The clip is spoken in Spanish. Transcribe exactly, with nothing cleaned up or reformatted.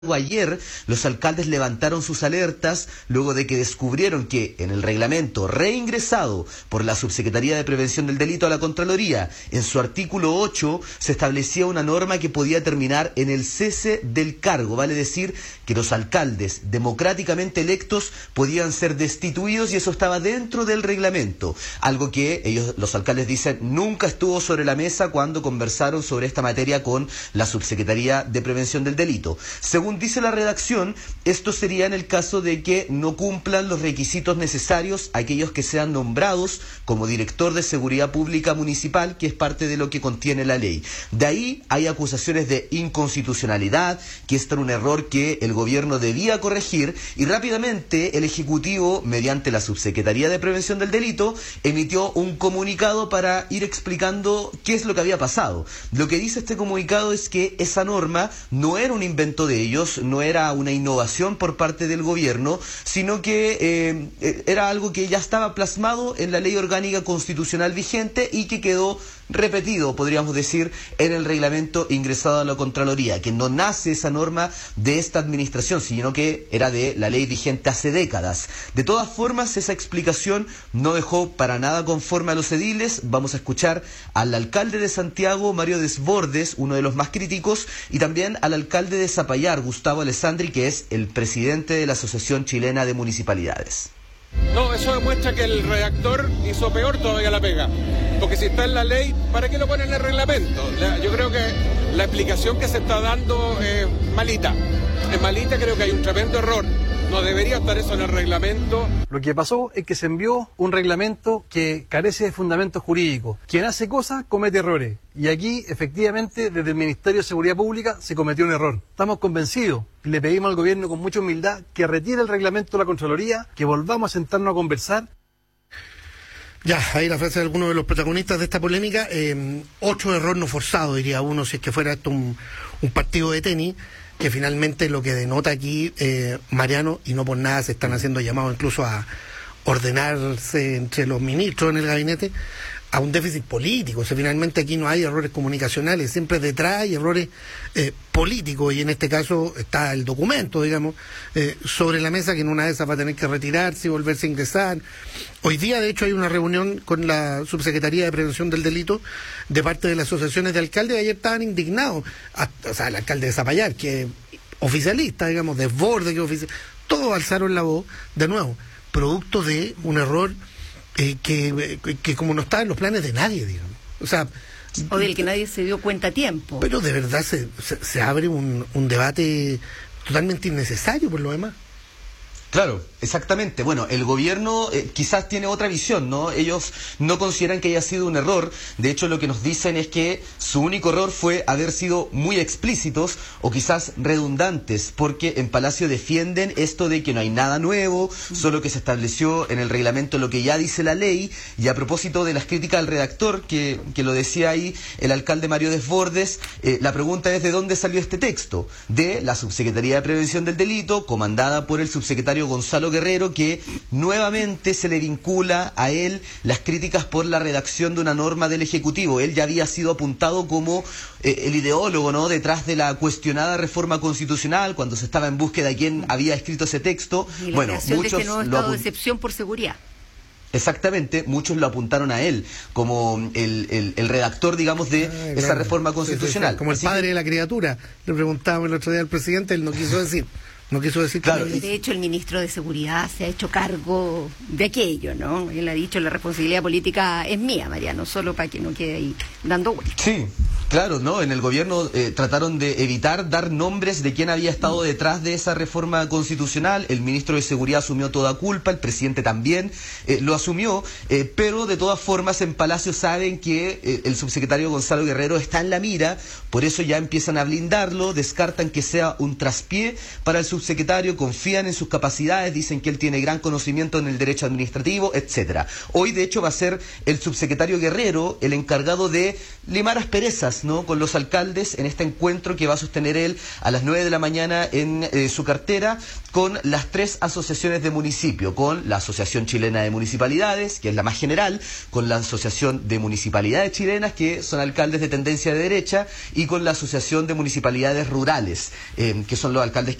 Ayer los alcaldes levantaron sus alertas luego de que descubrieron que en el reglamento reingresado por la Subsecretaría de Prevención del Delito a la Contraloría, en su artículo ocho, se establecía una norma que podía terminar en el cese del cargo, vale decir que los alcaldes democráticamente electos podían ser destituidos y eso estaba dentro del reglamento, algo que ellos, los alcaldes dicen, nunca estuvo sobre la mesa cuando conversaron sobre esta materia con la Subsecretaría de Prevención del Delito. Según dice la redacción, esto sería en el caso de que no cumplan los requisitos necesarios aquellos que sean nombrados como director de seguridad pública municipal, que es parte de lo que contiene la ley. De ahí hay acusaciones de inconstitucionalidad, que este era un error que el gobierno debía corregir, y rápidamente el Ejecutivo, mediante la Subsecretaría de Prevención del Delito, emitió un comunicado para ir explicando qué es lo que había pasado. Lo que dice este comunicado es que esa norma no era un invento de ellos, no era una innovación por parte del gobierno, sino que eh, era algo que ya estaba plasmado en la ley orgánica constitucional vigente y que quedó repetido, podríamos decir, en el reglamento ingresado a la Contraloría, que no nace esa norma de esta administración, sino que era de la ley vigente hace décadas. De todas formas, esa explicación no dejó para nada conforme a los ediles. Vamos a escuchar al alcalde de Santiago, Mario Desbordes, uno de los más críticos, y también al alcalde de Zapallar, Gustavo Alessandri, que es el presidente de la Asociación Chilena de Municipalidades. No, eso demuestra que el redactor hizo peor todavía la pega, porque si está en la ley, ¿para qué lo ponen en el reglamento? La, yo creo que la explicación que se está dando es malita, es malita, creo que hay un tremendo error. No debería estar eso en el reglamento. Lo que pasó es que se envió un reglamento que carece de fundamento jurídico. Quien hace cosas comete errores. Y aquí, efectivamente, desde el Ministerio de Seguridad Pública se cometió un error. Estamos convencidos y le pedimos al gobierno con mucha humildad que retire el reglamento de la Contraloría, que volvamos a sentarnos a conversar. Ya, ahí la frase de algunos de los protagonistas de esta polémica. Eh, otro error no forzado, diría uno, si es que fuera esto un, un partido de tenis, que finalmente lo que denota aquí, eh, Mariano, y no por nada se están haciendo llamados incluso a ordenarse entre los ministros en el gabinete, a un déficit político. O sea, finalmente aquí no hay errores comunicacionales, siempre detrás hay errores eh, políticos, y en este caso está el documento, digamos, eh, sobre la mesa, que en una de esas va a tener que retirarse y volverse a ingresar. Hoy día, de hecho, hay una reunión con la Subsecretaría de Prevención del Delito de parte de las asociaciones de alcaldes. Ayer estaban indignados, hasta, o sea, el alcalde de Zapallar, que es oficialista, digamos, Desbordes, que es oficial, todos alzaron la voz, de nuevo, producto de un error eh, que, que, que como no estaba en los planes de nadie, digamos. O sea, o del que nadie se dio cuenta a tiempo. Pero de verdad se, se, se abre un, un debate totalmente innecesario por lo demás. Claro, exactamente. Bueno, el gobierno eh, quizás tiene otra visión, ¿no? Ellos no consideran que haya sido un error. De hecho, lo que nos dicen es que su único error fue haber sido muy explícitos o quizás redundantes, porque en Palacio defienden esto de que no hay nada nuevo, solo que se estableció en el reglamento lo que ya dice la ley. Y a propósito de las críticas al redactor, que, que lo decía ahí el alcalde Mario Desbordes, eh, la pregunta es: ¿de dónde salió este texto? De la Subsecretaría de Prevención del Delito, comandada por el subsecretario Gonzalo Guerrero, que nuevamente se le vincula a él las críticas por la redacción de una norma del Ejecutivo. Él ya había sido apuntado como eh, el ideólogo, ¿no?, detrás de la cuestionada reforma constitucional, cuando se estaba en búsqueda de quién había escrito ese texto. Y la bueno, creación muchos de este nuevo lo estado apun- de excepción por seguridad. Exactamente, muchos lo apuntaron a él como el, el, el redactor, digamos, de ah, esa claro. reforma constitucional. Sí, sí, sí. Como el Así padre que... de la criatura. Le preguntábamos el otro día al presidente, él no quiso decir. No quiso decir claro, que... De hecho, el ministro de Seguridad se ha hecho cargo de aquello, ¿no? Él ha dicho: la responsabilidad política es mía, Mariano, solo para que no quede ahí dando vueltas. Sí, claro, ¿no? En el gobierno eh, trataron de evitar dar nombres de quién había estado detrás de esa reforma constitucional. El ministro de Seguridad asumió toda culpa, el presidente también eh, lo asumió, eh, pero de todas formas en Palacio saben que eh, el subsecretario Gonzalo Guerrero está en la mira, por eso ya empiezan a blindarlo, descartan que sea un traspié para el subsecretario subsecretario, confían en sus capacidades, dicen que él tiene gran conocimiento en el derecho administrativo, etcétera. Hoy, de hecho, va a ser el subsecretario Guerrero el encargado de limar asperezas, ¿no?, con los alcaldes en este encuentro que va a sostener él a las nueve de la mañana en eh, su cartera con las tres asociaciones de municipio, con la Asociación Chilena de Municipalidades, que es la más general, con la Asociación de Municipalidades Chilenas, que son alcaldes de tendencia de derecha, y con la Asociación de Municipalidades Rurales, eh, que son los alcaldes